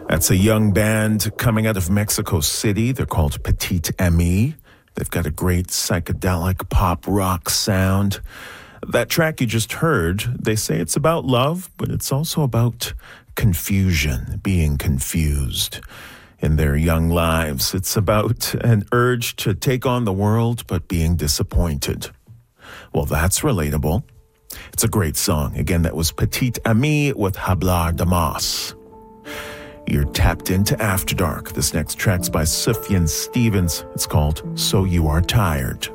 That's a young band coming out of Mexico City. They're called Petit Ami. They've got a great psychedelic pop rock sound. That track you just heard, they say it's about love, but it's also about confusion, being confused in their young lives. It's about an urge to take on the world, but being disappointed. Well, that's relatable. It's a great song. Again, that was Petit Ami with Hablar de Mas. You're tapped into After Dark. This next track's by Sufjan Stevens. It's called So You Are Tired.